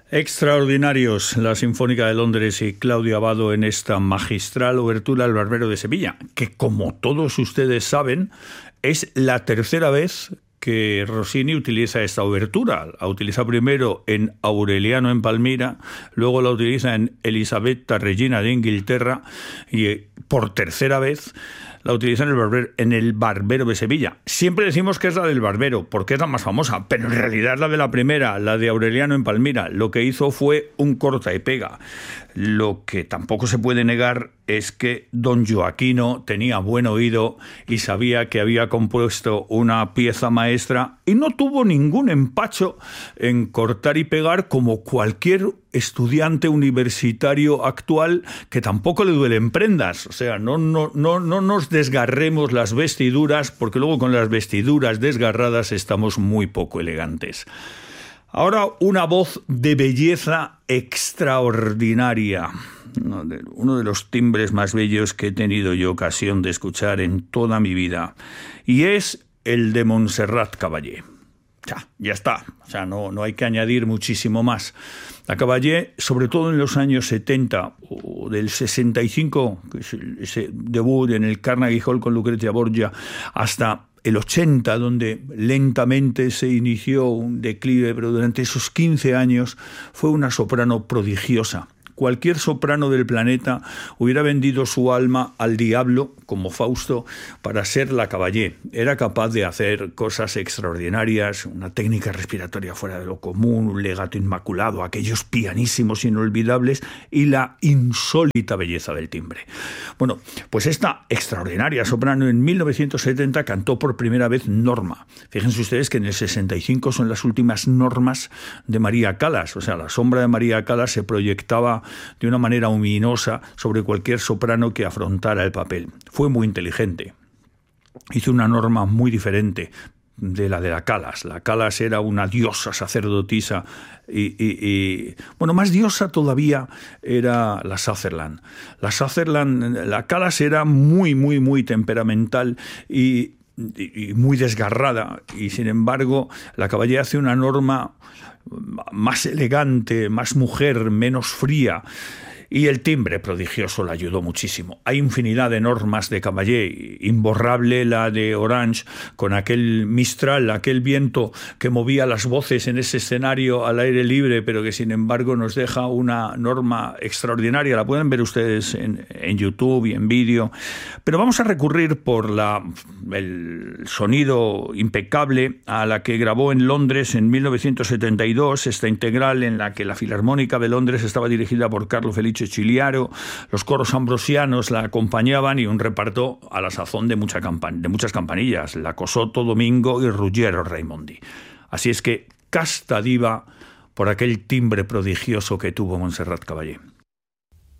Extraordinarios, la Sinfónica de Londres y Claudio Abbado en esta magistral obertura El Barbero de Sevilla, que como todos ustedes saben, es la tercera vez que Rossini utiliza esta obertura. La utiliza primero en Aureliano en Palmira, luego la utiliza en Elisabetta, Regina de Inglaterra, y por tercera vez la utiliza en el Barbero de Sevilla. Siempre decimos que es la del Barbero, porque es la más famosa, pero en realidad es la de la primera, la de Aureliano en Palmira. Lo que hizo fue un corta y pega. Lo que tampoco se puede negar es que don Joaquino tenía buen oído y sabía que había compuesto una pieza maestra y no tuvo ningún empacho en cortar y pegar como cualquier estudiante universitario actual que tampoco le duelen prendas. O sea, no nos desgarremos las vestiduras, porque luego con las vestiduras desgarradas estamos muy poco elegantes. Ahora una voz de belleza extraordinaria. Uno de los timbres más bellos que he tenido yo ocasión de escuchar en toda mi vida. Y es el de Montserrat Caballé. Ya está. O sea, no hay que añadir muchísimo más. La Caballé, sobre todo en los años 70 o del 65, que es ese debut en el Carnegie Hall con Lucrezia Borgia, hasta el 80, donde lentamente se inició un declive, pero durante esos 15 años fue una soprano prodigiosa. Cualquier soprano del planeta hubiera vendido su alma al diablo, como Fausto, para ser la Caballé. Era capaz de hacer cosas extraordinarias, una técnica respiratoria fuera de lo común, un legato inmaculado, aquellos pianísimos inolvidables y la insólita belleza del timbre. Bueno, pues esta extraordinaria soprano en 1970 cantó por primera vez Norma. Fíjense ustedes que en el 65 son las últimas normas de María Callas. O sea, la sombra de María Callas se proyectaba de una manera ominosa sobre cualquier soprano que afrontara el papel. Fue muy inteligente. Hizo una norma muy diferente de la Callas. La Callas era una diosa sacerdotisa y bueno, más diosa todavía era la Sutherland. La Callas era muy temperamental y muy desgarrada, y sin embargo la Caballé hace una norma más elegante, más mujer, menos fría. Y el timbre prodigioso le ayudó muchísimo. Hay infinidad de normas de Caballé, imborrable la de Orange, con aquel Mistral, aquel viento que movía las voces en ese escenario al aire libre, pero que sin embargo nos deja una norma extraordinaria. La pueden ver ustedes en YouTube y en vídeo. Pero vamos a recurrir por el sonido impecable a la que grabó en Londres en 1972, esta integral en la que la Filarmónica de Londres estaba dirigida por Carlo Felice Chiliaro, los coros ambrosianos la acompañaban y un reparto a la sazón de muchas campanillas, la Cosotto, Domingo y Ruggiero Raimondi. Así es que casta diva por aquel timbre prodigioso que tuvo Montserrat Caballé.